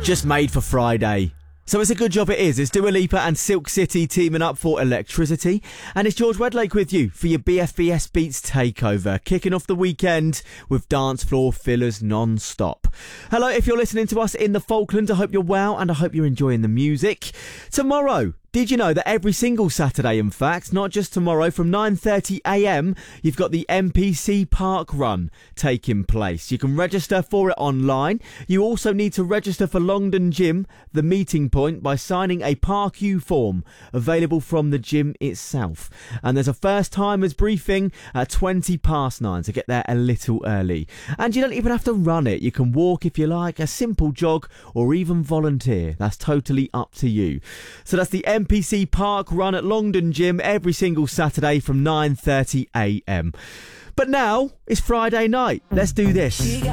Just made for Friday. So it's a good job it is. It's Dua Lipa and Silk City teaming up for Electricity. And it's George Wedlake with you for your BFBS Beats Takeover. Kicking off the weekend with dance floor fillers non-stop. Hello, if you're listening to us in the Falklands, I hope you're well and I hope you're enjoying the music. Tomorrow, did you know that every single Saturday, in fact, not just tomorrow, from 9:30am, you've got the MPC Park Run taking place. You can register for it online. You also need to register for Longdon Gym, the meeting point, by signing a Park U form available from the gym itself. And there's a first-timers briefing at 9:20, so get there a little early. And you don't even have to run it. You can walk if you like, a simple jog, or even volunteer. That's totally up to you. So that's the MPC Park Run at Longdon Gym every single Saturday from 9:30am. But now it's Friday night. Let's do this.